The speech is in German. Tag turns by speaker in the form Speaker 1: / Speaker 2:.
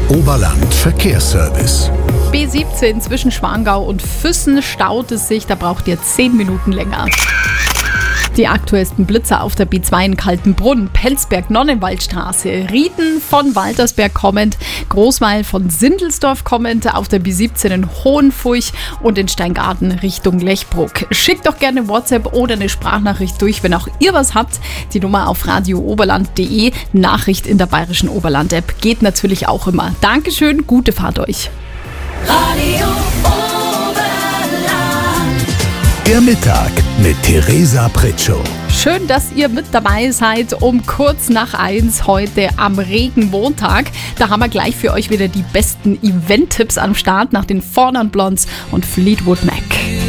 Speaker 1: Oberland Verkehrsservice.
Speaker 2: B17 zwischen Schwangau und Füssen staut es sich, da braucht ihr 10 Minuten länger. Die aktuellsten Blitzer auf der B2 in Kaltenbrunn, Pelzberg-Nonnenwaldstraße, Rieden von Waltersberg kommend, Großweil von Sindelsdorf kommend, auf der B17 in Hohenfurch und in Steingarten Richtung Lechbruck. Schickt doch gerne WhatsApp oder eine Sprachnachricht durch, wenn auch ihr was habt. Die Nummer auf radiooberland.de, Nachricht in der Bayerischen Oberland-App. Geht natürlich auch immer. Dankeschön, gute Fahrt euch.
Speaker 3: Radio Oberland.
Speaker 1: Der Mittag mit Theresa Pritschow.
Speaker 2: Schön, dass ihr mit dabei seid um kurz nach 1 heute am Regenmontag. Da haben wir gleich für euch wieder die besten Event-Tipps am Start nach den Foreign Blondes und Fleetwood Mac.